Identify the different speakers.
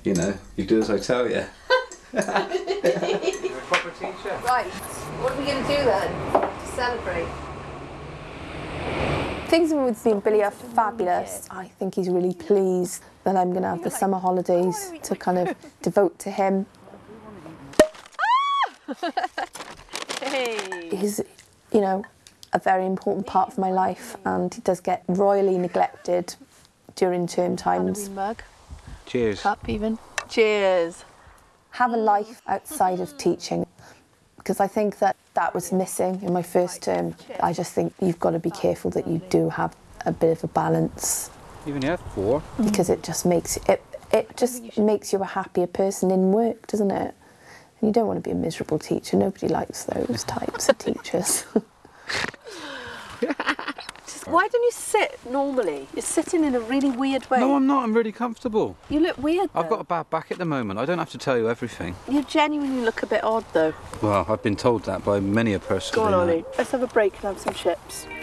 Speaker 1: you know, you do as I tell you.
Speaker 2: You're a proper teacher.
Speaker 3: Right, what are we going to do then to celebrate? Things with me and Billy are fabulous. I think he's really pleased that I'm going to have the summer holidays to kind of devote to him. He's, you know, a very important part of my life, and he does get royally neglected during term times.
Speaker 4: Mug.
Speaker 2: Cheers.
Speaker 4: Cup even. Cheers.
Speaker 3: Have a life outside of teaching, because I think that was missing in my first term. I just think you've got to be careful that you do have a bit of a balance.
Speaker 2: You've only had 4.
Speaker 3: Because it just makes you a happier person in work, doesn't it? And you don't want to be a miserable teacher. Nobody likes those types of teachers.
Speaker 4: Why don't you sit normally? You're sitting in a really weird way.
Speaker 2: No, I'm not. I'm really comfortable.
Speaker 4: You look weird, though.
Speaker 2: I've got a bad back at the moment. I don't have to tell you everything.
Speaker 4: You genuinely look a bit odd, though.
Speaker 2: Well, I've been told that by many a person.
Speaker 4: Go on, Ollie. Let's have a break and have some chips.